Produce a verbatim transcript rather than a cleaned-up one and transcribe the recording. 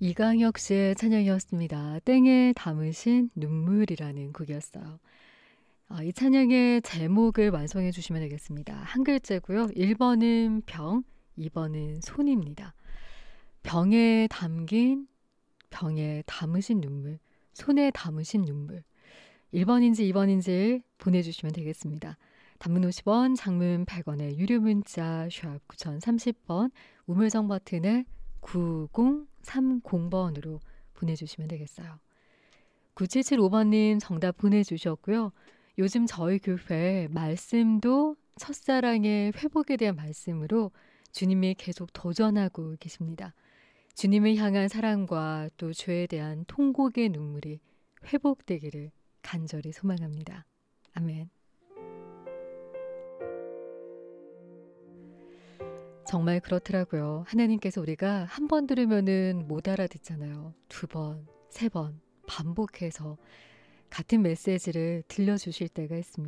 이강혁 씨의 찬양이었습니다. 땡에 담으신 눈물이라는 곡이었어요. 아, 이 찬양의 제목을 완성해 주시면 되겠습니다. 한 글자고요. 일 번은 병, 이 번은 손입니다. 병에 담긴, 병에 담으신 눈물, 손에 담으신 눈물. 일 번인지 이 번인지 보내주시면 되겠습니다. 단문 오십 원, 장문 백 원의 유료 문자 샵 구공삼십 번, 우물정 버튼을 구공삼공 번으로 보내주시면 되겠어요. 구칠칠오 번님 정답 보내주셨고요. 요즘 저희 교회 말씀도 첫사랑의 회복에 대한 말씀으로 주님이 계속 도전하고 계십니다. 주님을 향한 사랑과 또 죄에 대한 통곡의 눈물이 회복되기를 간절히 소망합니다. 아멘. 정말 그렇더라고요. 하나님께서 우리가 한 번 들으면은 못 알아듣잖아요. 두 번, 세 번 반복해서 같은 메시지를 들려주실 때가 있습니다.